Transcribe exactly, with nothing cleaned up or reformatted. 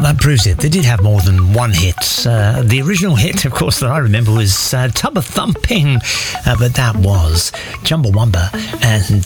that proves it. They did have more than one hit. Uh, the original hit, of course, that I remember was uh, Tubba Thumping, uh, but that was Chumbawamba and